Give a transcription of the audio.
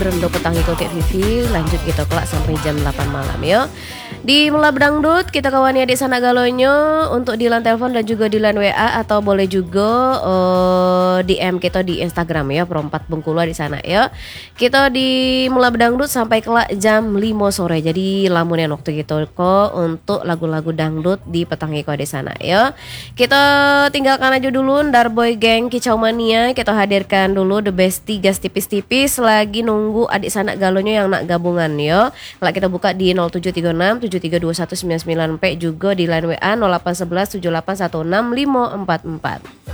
Rendo petang ikuti Vivi lanjut kita kelak sampai jam 8 malam ya. Di Mula Dangdut kita kawan ya di sana galonyo untuk di line telepon dan juga di line WA atau boleh juga DM kita di Instagram ya Perompat Bengkulu di sana ya. Kita di Mula Dangdut sampai kelak jam 5 sore. Jadi lamunan waktu gitu kok untuk lagu-lagu dangdut di petang iko di sana ya. Kita tinggalkan aja dulu Darboy Gang Kicau Mania, kita hadirkan dulu The Bestie gas tipis-tipis lagi nunggu adik sanak galonyo yang nak gabungan yo. Kalau kita buka di 0736 732199 juga di line WA 0811 7816 544.